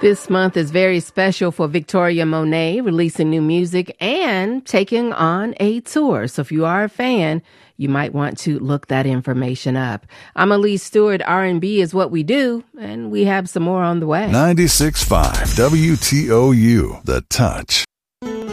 This month is very special for Victoria Monet, releasing new music and taking on a tour. So if you are a fan, you might want to look that information up. I'm Elise Stewart. R&B is what we do, and we have some more on the way. 96.5 WTOU, The Touch.